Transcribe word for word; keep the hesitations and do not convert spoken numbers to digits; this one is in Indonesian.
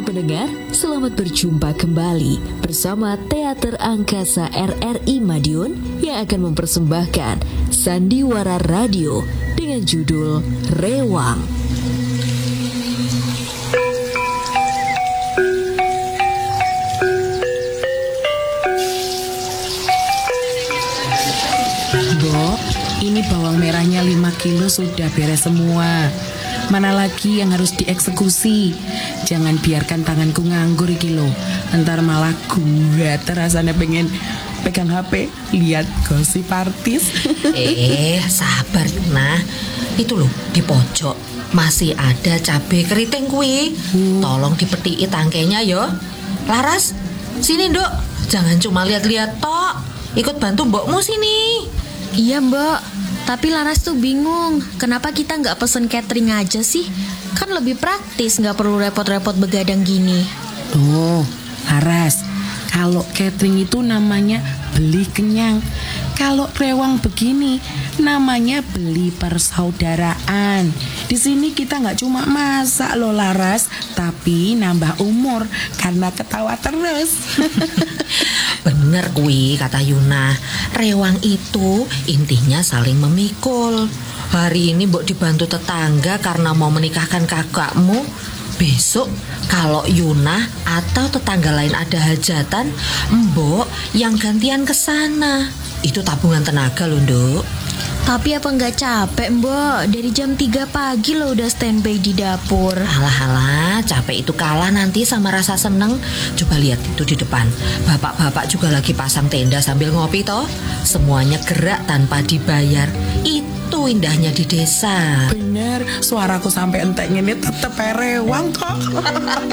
pendengar, selamat berjumpa kembali bersama Teater Angkasa R R I Madiun yang akan mempersembahkan Sandiwara Radio dengan judul Rewang. Mbok, ini bawang merahnya lima kilo sudah beres semua. Mana lagi yang harus dieksekusi? Jangan biarkan tanganku nganggur iki lo. Ntar malah gue terasanya pengen pegang H P, lihat gosip artis. Eh, sabar nah. Itu loh di pojok masih ada cabai keriting kuwi. Hmm. Tolong dipetiki tangkainya yo. Laras, sini Nduk. Jangan cuma lihat-lihat tok. Ikut bantu mbokmu sini. Iya Mbak. Tapi Laras tuh bingung, kenapa kita nggak pesen catering aja sih? Kan lebih praktis, nggak perlu repot-repot begadang gini. Oh, Laras, kalau catering itu namanya beli kenyang. Kalau rewang begini, namanya beli persaudaraan. Di sini kita nggak cuma masak loh Laras, tapi nambah umur karena ketawa terus. Bener kuwi kata Yuna. Rewang itu intinya saling memikul. Hari ini mbok dibantu tetangga karena mau menikahkan kakakmu. Besok kalau Yuna atau tetangga lain ada hajatan, mbok yang gantian ke sana. Itu tabungan tenaga loh, Nduk. Tapi apa nggak capek Mbak? Dari jam tiga pagi lo udah standby di dapur. Alah-alah, capek itu kalah nanti sama rasa seneng. Coba lihat itu di depan. Bapak-bapak juga lagi pasang tenda sambil ngopi toh. Semuanya gerak tanpa dibayar. Itu indahnya di desa. Bener, suaraku sampai entek ini tetep rewang kok.